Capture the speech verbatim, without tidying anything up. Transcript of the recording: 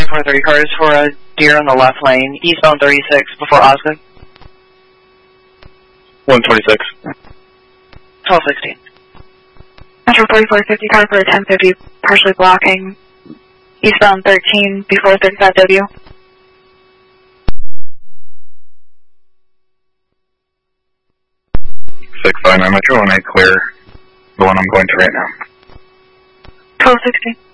twenty-four thirty cars for a deer on the left lane, eastbound thirty-six before Osgood. one twenty-six. twelve sixteen. Metro forty-four fifty car for a ten fifty, partially blocking eastbound thirteen before thirty-five W. six five nine Metro, and I clear the one I'm going to right now. twelve sixteen.